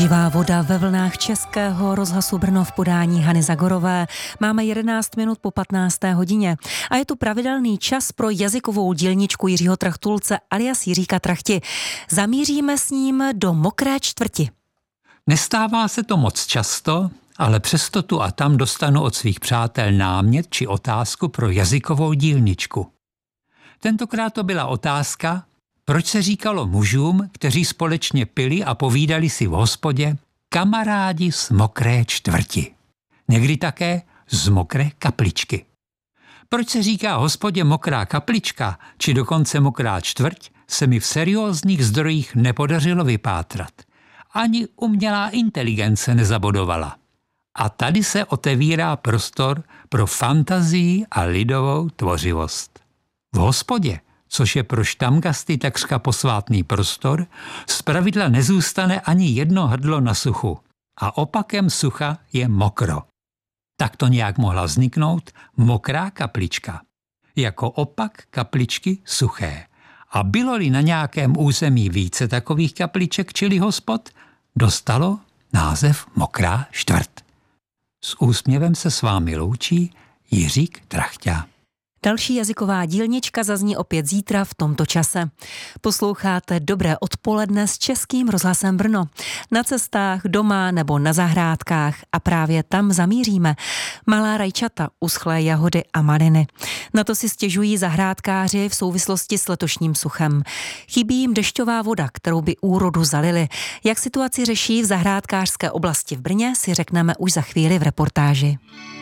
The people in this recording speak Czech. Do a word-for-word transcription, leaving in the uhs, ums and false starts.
Živá voda ve vlnách Českého rozhlasu Brno v podání Hany Zagorové. Máme jedenáct minut po patnácté hodině a je tu pravidelný čas pro jazykovou dílničku Jiřího Trachtulce alias Jiříka Trachti. Zamíříme s ním do mokré čtvrti. Nestává se to moc často, ale přesto tu a tam dostanu od svých přátel námět či otázku pro jazykovou dílničku. Tentokrát to byla otázka, proč se říkalo mužům, kteří společně pili a povídali si v hospodě, kamarádi z mokré čtvrti. Někdy také z mokré kapličky. Proč se říká hospodě mokrá kaplička, či dokonce mokrá čtvrť, se mi v seriózních zdrojích nepodařilo vypátrat. Ani umělá inteligence nezabodovala. A tady se otevírá prostor pro fantazii a lidovou tvořivost. V hospodě, což je pro štamgasty takřka posvátný prostor, zpravidla nezůstane ani jedno hrdlo na suchu. A opakem sucha je mokro. Tak to nějak mohla vzniknout mokrá kaplička. Jako opak kapličky suché. A bylo-li na nějakém území více takových kapliček, čili hospod, dostalo název mokrá čtvrt. S úsměvem se s vámi loučí Jiřík Trachťa. Další jazyková dílnička zazní opět zítra v tomto čase. Posloucháte Dobré odpoledne s Českým rozhlasem Brno. Na cestách, doma nebo na zahrádkách a právě tam zamíříme. Malá rajčata, uschlé jahody a maliny. Na to si stěžují zahrádkáři v souvislosti s letošním suchem. Chybí jim dešťová voda, kterou by úrodu zalili. Jak situaci řeší v zahrádkářské oblasti v Brně, si řekneme už za chvíli v reportáži.